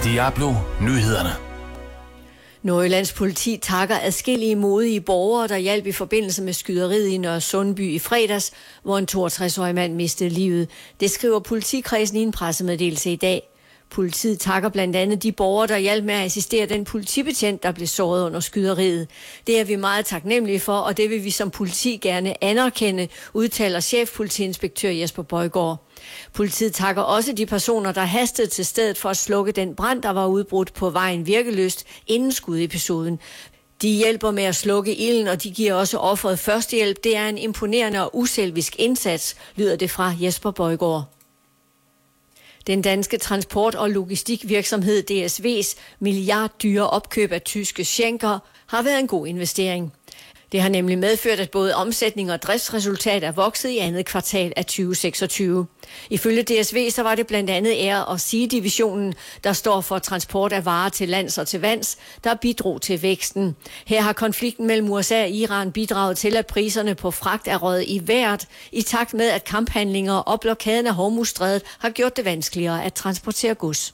Diablo Nyhederne. Nordjyllands politi takker adskillige modige borgere, der hjalp i forbindelse med skyderiet i Nørre Sundby i fredags, hvor en 62-årig mand mistede livet. Det skriver politikredsen i en pressemeddelelse i dag. Politiet takker blandt andet de borgere, der hjalp med at assistere den politibetjent, der blev såret under skyderiet. Det er vi meget taknemmelige for, og det vil vi som politi gerne anerkende, udtaler chefpolitiinspektør Jesper Bøjgaard. Politiet takker også de personer, der hastede til stedet for at slukke den brand, der var udbrudt på vejen Virkelyst inden skudepisoden. De hjælper med at slukke ilden, og de giver også offeret førstehjælp. Det er en imponerende og uselvisk indsats, lyder det fra Jesper Bøjgaard. Den danske transport- og logistikvirksomhed DSV's milliarddyre opkøb af tyske Schenker har været en god investering. Det har nemlig medført, at både omsætning og driftsresultat er vokset i andet kvartal af 2026. Ifølge DSV så var det blandt andet Air- og Sea-divisionen, der står for transport af varer til lands og til vands, der bidrog til væksten. Her har konflikten mellem USA og Iran bidraget til, at priserne på fragt er røget i vejret, i takt med, at kamphandlinger og blokaden af Hormuzstrædet har gjort det vanskeligere at transportere gods.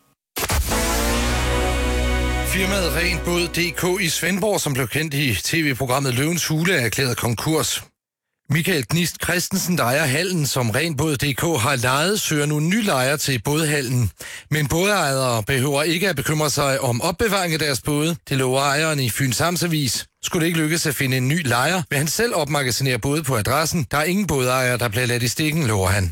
Firmaet Renbåd.dk i Svendborg, som blev kendt i tv-programmet Løvens Hule, er erklæret konkurs. Michael Gnist Christensen, der ejer hallen, som Renbåd.dk har lejet, søger nu ny lejer til bådhallen. Men bådejere behøver ikke at bekymre sig om opbevaring af deres både. Det lover ejeren i Fyns Amtsavis. Skulle det ikke lykkes at finde en ny lejer, vil han selv opmagasinere både på adressen. Der er ingen bådejere, der bliver ladt i stikken, lover han.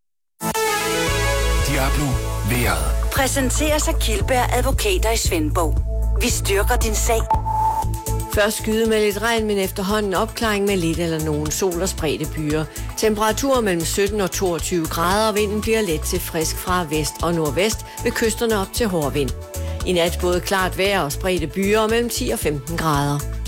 Diablo vejret. Præsenteres af Kildberg Advokater i Svendborg. Vi styrker din sag. Først skyde med lidt regn, men efterhånden opklaring med lidt eller nogen sol og spredte byer. Temperaturer mellem 17 og 22 grader, og vinden bliver let til frisk fra vest og nordvest ved kysterne op til hård vind. I nat både klart vejr og spredte byer mellem 10 og 15 grader.